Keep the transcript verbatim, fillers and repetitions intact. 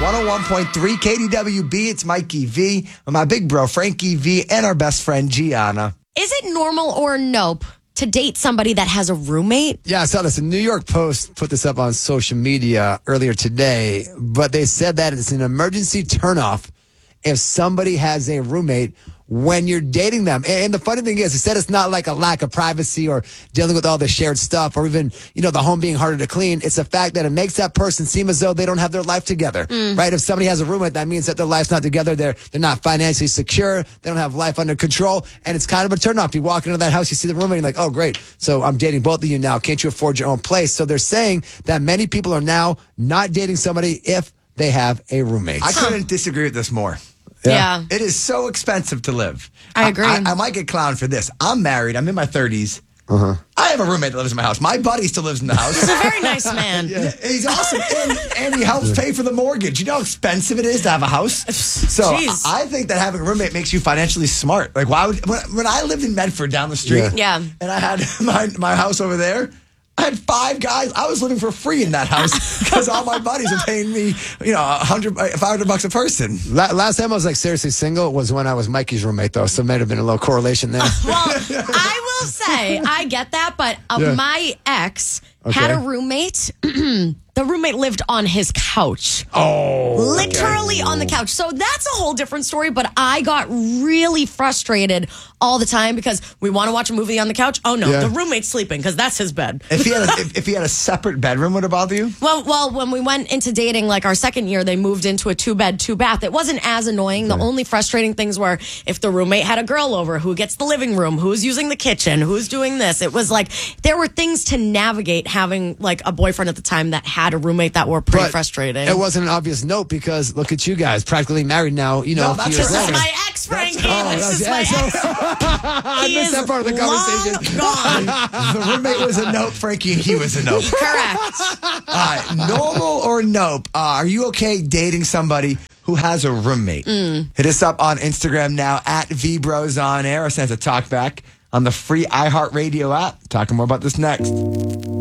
one oh one point three K D W B. It's Mikey V with my big bro, Frankie V, and our best friend, Gianna. Is it normal or nope to date somebody that has a roommate? Yeah, I saw this. The New York Post put this up on social media earlier today, but they said that it's an emergency turnoff if somebody has a roommate when you're dating them. And the funny thing is, it said it's not like a lack of privacy or dealing with all the shared stuff or even, you know, the home being harder to clean. It's the fact that it makes that person seem as though they don't have their life together, mm. right? If somebody has a roommate, that means that their life's not together. They're they're not financially secure. They don't have life under control. And it's kind of a turnoff. You walk into that house, you see the roommate, you're like, oh, great. So I'm dating both of you now. Can't you afford your own place? So they're saying that many people are now not dating somebody if they have a roommate. I couldn't disagree with this more. Yeah. It is so expensive to live. I agree. I, I, I might get clowned for this. I'm married. I'm in my thirties. Uh-huh. I have a roommate that lives in my house. My buddy still lives in the house. He's a very nice man. Yeah, he's awesome. And, and he helps pay for the mortgage. You know how expensive it is to have a house? So Jeez. I, I think that having a roommate makes you financially smart. Like, why would, when, when I lived in Medford down the street, Yeah. and I had my, my house over there, I had five guys. I was living for free in that house because all my buddies were paying me, you know, one hundred, five hundred bucks a person. La- last time I was like seriously single was when I was Mikey's roommate, though. So it might have been a little correlation there. Well, I will say, I get that, but uh, Yeah. my ex Okay. had a roommate. The roommate lived on his couch. Oh. Literally on the couch. So that's a whole different story, but I got really frustrated all the time because we want to watch a movie on the couch. Oh, no, Yeah. the roommate's sleeping because that's his bed. If he had a, if, if he had a separate bedroom, would it bother you? Well, well, when we went into dating, like our second year, they moved into a two-bed, two-bath. It wasn't as annoying. The only frustrating things were if the roommate had a girl over, who gets the living room, who's using the kitchen, who's doing this. It was like there were things to navigate having like a boyfriend at the time that had a roommate that were pretty But frustrating. It wasn't an obvious note because look at you guys, practically married now, you know. No, a that's few years This is later. my ex, Frankie. Oh, this that's- is my yeah, ex. I He missed is that part of the conversation. long gone. The roommate was a nope, Frankie, and he was a nope. Correct. All right, normal or nope? Uh, are you okay dating somebody who has a roommate? Mm. Hit us up on Instagram now at VBros on air or send us a talk back on the free iHeartRadio app. Talking more about this next.